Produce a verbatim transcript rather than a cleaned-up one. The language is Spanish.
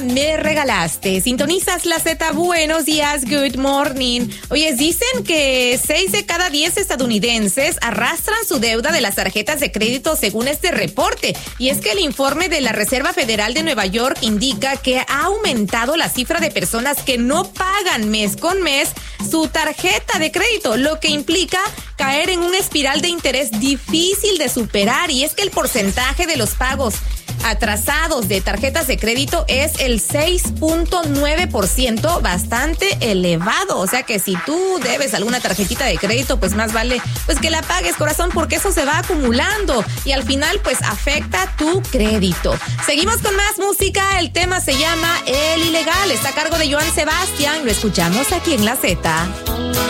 Me Regalaste. Sintonizas la Z. Buenos días, good morning. Oye, dicen que seis de cada diez estadounidenses arrastran su deuda de las tarjetas de crédito según este reporte. Y es que el informe de la Reserva Federal de Nueva York indica que ha aumentado la cifra de personas que no pagan mes con mes su tarjeta de crédito, lo que implica caer en una espiral de interés difícil de superar. Y es que el porcentaje de los pagos atrasados de tarjetas de crédito es el seis punto nueve por ciento, bastante elevado. O sea que si tú debes alguna tarjetita de crédito, pues más vale pues que la pagues, corazón, porque eso se va acumulando y al final pues afecta tu crédito. Seguimos con más música. El tema se llama El Ilegal. Está a cargo de Joan Sebastián. Lo escuchamos aquí en La Z.